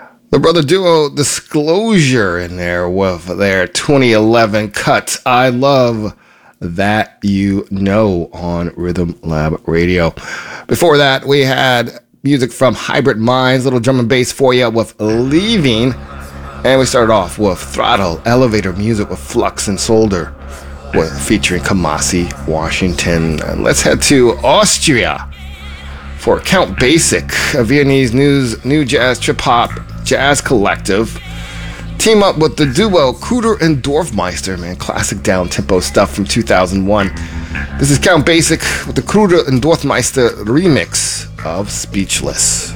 The brother duo Disclosure in there with their 2011 cut I Love That You Know on Rhythm Lab Radio. Before that, we had music from Hybrid Minds, little drum and bass for you with Leaving. And we started off with Throttle Elevator music with Flux and Solder featuring Kamasi Washington. And let's head to Austria for Count Basic, a Viennese new jazz trip-hop jazz collective. Team up with the duo Kruder and Dorfmeister, man. Classic down-tempo stuff from 2001. This is Count Basic with the Kruder and Dorfmeister remix of Speechless.